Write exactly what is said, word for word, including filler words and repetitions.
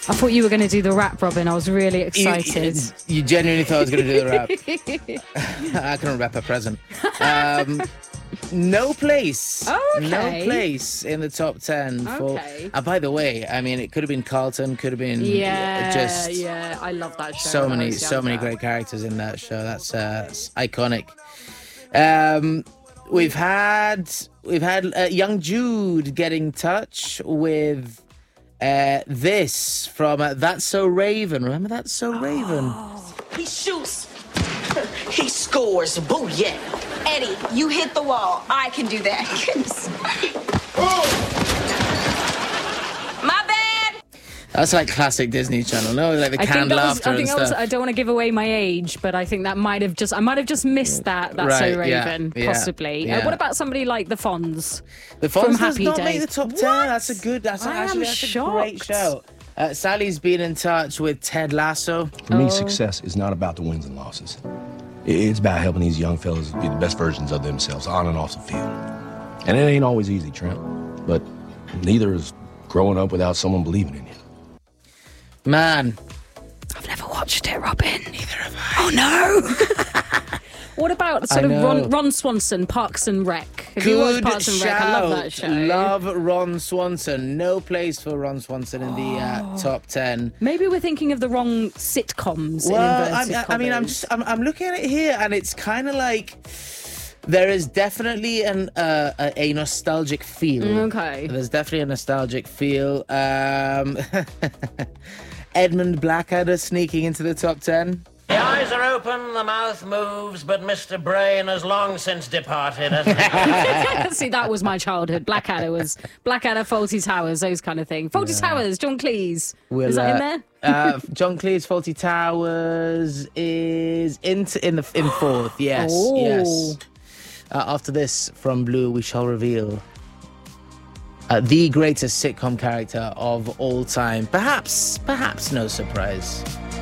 I thought you were going to do the rap, Robin. I was really excited. You, you, you genuinely thought I was going to do the rap. I couldn't rap a present. Um, no place. Oh, okay. No place in the top ten. For, Okay. uh, by the way, I mean, it could have been Carlton, could have been Yeah, just yeah. I love that show. so when I many, was so many younger. great characters in that show. That's, uh, that's iconic. Um, we've had we've had uh, young Jude get in touch with uh, this from uh, That's So Raven. Remember That's So Raven? He shoots. He scores. Booyah. Eddie, you hit the wall. I can do that. My bad. That's like classic Disney Channel, no? Like the I canned think that was, laughter I think and that was, stuff. I don't want to give away my age, but I think that might have just, I might have just missed that. That's Right, So yeah, Raven, yeah, possibly. yeah. Uh, what about somebody like the Fonz? The from Fonz does Happy not Days? make the top ten. What? That's a good. That's I actually am that's a great shocked. show. Uh, Sally's been in touch with Ted Lasso. For me, success is not about the wins and losses. I- It's about helping these young fellas be the best versions of themselves on and off the field. And it ain't always easy, Trent. But neither is growing up without someone believing in you. Man, I've never watched it, Robin. neither have I. Oh, no. What about sort I of know. Ron, Ron Swanson, Parks and Rec? Have you watched Good Parks and Rec? shout. I love that show. Love Ron Swanson. No place for Ron Swanson in the uh, top ten. Maybe we're thinking of the wrong sitcoms. Well, in I, inverted I mean, I'm commas. just I'm, I'm looking at it here, and it's kind of like there is definitely an uh, a, a nostalgic feel. Okay. There's definitely a nostalgic feel. Um, Edmund Blackadder sneaking into the top ten. The eyes are open, the mouth moves, but Mister Brain has long since departed. hasn't he? See, that was my childhood. Blackadder was Blackadder, Faulty Towers, those kind of thing. Faulty Towers, John Cleese. We'll, is that in uh, there? uh, John Cleese, Faulty Towers is in in the in fourth. Yes, Oh. yes. Uh, after this, from Blue, we shall reveal uh, the greatest sitcom character of all time. Perhaps, perhaps no surprise.